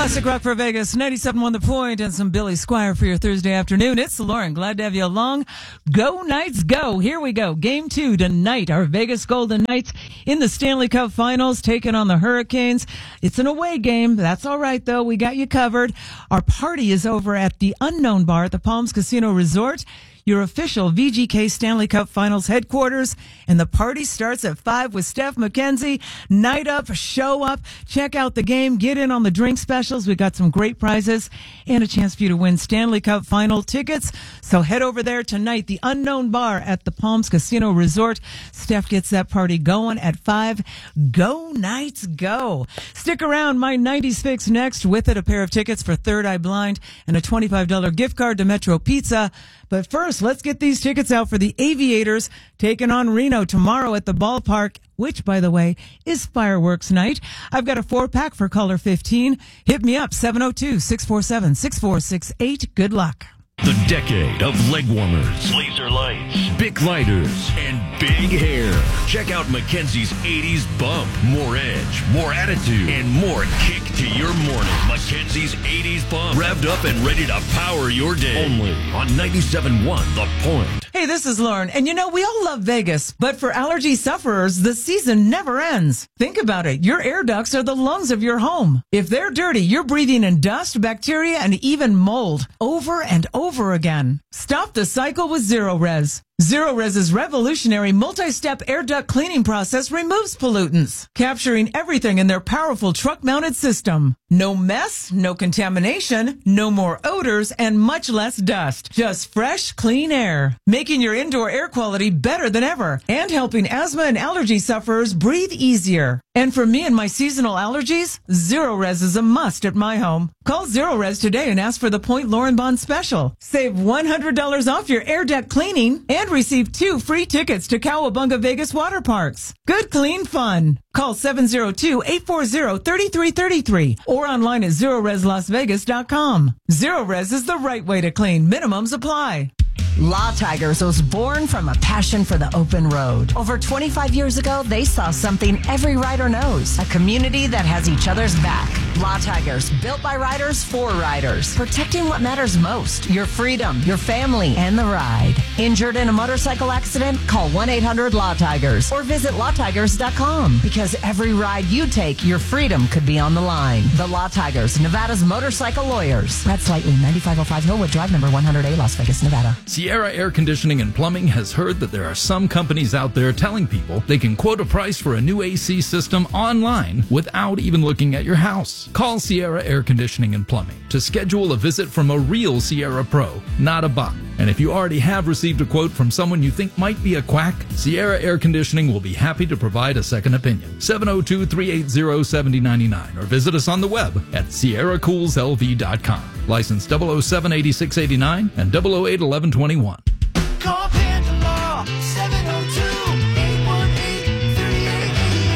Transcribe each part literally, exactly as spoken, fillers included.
Classic rock for Vegas, ninety-seven point one The Point, and some Billy Squier for your Thursday afternoon. It's Lauren. Glad to have you along. Go Knights, go. Here we go. Game two tonight. Our Vegas Golden Knights in the Stanley Cup Finals taking on the Hurricanes. It's an away game. That's all right, though. We got you covered. Our party is over at the Unknown Bar at the Palms Casino Resort, your official V G K Stanley Cup Finals headquarters, and the party starts at five with Steph McKenzie. Night up, show up, check out the game, get in on the drink specials. We got some great prizes and a chance for you to win Stanley Cup Final tickets. So head over there tonight, the Unknown Bar at the Palms Casino Resort. Steph gets that party going at five. Go Knights, go. Stick around, my nineties fix next. With it, a pair of tickets for Third Eye Blind and a twenty-five dollars gift card to Metro Pizza. But first, let's get these tickets out for the Aviators taking on Reno tomorrow at the ballpark, which, by the way, is fireworks night. I've got a four-pack for caller fifteen. Hit me up, seven oh two, six four seven, six four six eight. Good luck. The decade of leg warmers, laser lights, Bic lighters, and big hair. Check out Mackenzie's eighties bump. More edge, more attitude, and more kick to your morning. Mackenzie's eighties bump. Revved up and ready to power your day. Only on ninety-seven point one The Point. Hey, this is Lauren. And you know, we all love Vegas, but for allergy sufferers, the season never ends. Think about it. Your air ducts are the lungs of your home. If they're dirty, you're breathing in dust, bacteria, and even mold over and over again. Stop the cycle with Zero-Res. Zero-Res's revolutionary multi-step air duct cleaning process removes pollutants, capturing everything in their powerful truck-mounted system. No mess, no contamination, no more odors, and much less dust. Just fresh, clean air, making your indoor air quality better than ever and helping asthma and allergy sufferers breathe easier. And for me and my seasonal allergies, Zero-Res is a must at my home. Call Zero-Res today and ask for the Point Lauren Bond special. Save one hundred dollars off your air duct cleaning and receive two free tickets to Cowabunga Vegas Water Parks. Good, clean fun. Call seven oh two, eight four oh, three three three three or online at zero res las vegas dot com. Zero-Res is the right way to clean. Minimums apply. Law Tigers was born from a passion for the open road. Over twenty-five years ago, they saw something every rider knows. A community that has each other's back. Law Tigers, built by riders for riders. Protecting what matters most. Your freedom, your family, and the ride. Injured in a motorcycle accident? Call one eight hundred law tigers or visit law tigers dot com. Because every ride you take, your freedom could be on the line. The Law Tigers, Nevada's motorcycle lawyers. Brad Slightly, ninety-five oh five Hillwood Drive, number one hundred A, Las Vegas, Nevada. Sierra Air Conditioning and Plumbing has heard that there are some companies out there telling people they can quote a price for a new A C system online without even looking at your house. Call Sierra Air Conditioning and Plumbing to schedule a visit from a real Sierra Pro, not a bot. And if you already have received a quote from someone you think might be a quack, Sierra Air Conditioning will be happy to provide a second opinion. seven oh two, three eight zero, seven oh nine nine or visit us on the web at sierra cools l v dot com. License double oh seven, eighty-six eighty-nine and double oh eight, eleven twenty-one. Call Panda Law, seven oh two, eight one eight, three eight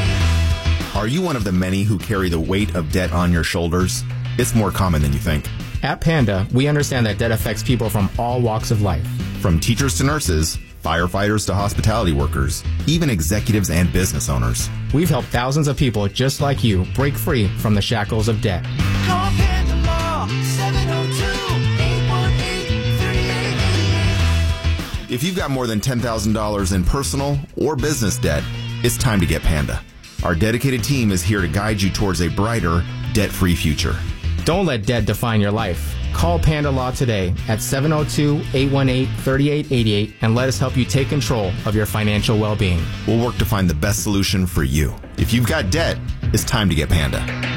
eight eight. Are you one of the many who carry the weight of debt on your shoulders? It's more common than you think. At Panda, we understand that debt affects people from all walks of life. From teachers to nurses, firefighters to hospitality workers, even executives and business owners. We've helped thousands of people just like you break free from the shackles of debt. Call Panda Law, seven oh two, eight one eight, three eight eight eight. If you've got more than ten thousand dollars in personal or business debt, it's time to get Panda. Our dedicated team is here to guide you towards a brighter, debt-free future. Don't let debt define your life. Call Panda Law today at seven oh two, eight one eight, three eight eight eight and let us help you take control of your financial well-being. We'll work to find the best solution for you. If you've got debt, it's time to get Panda.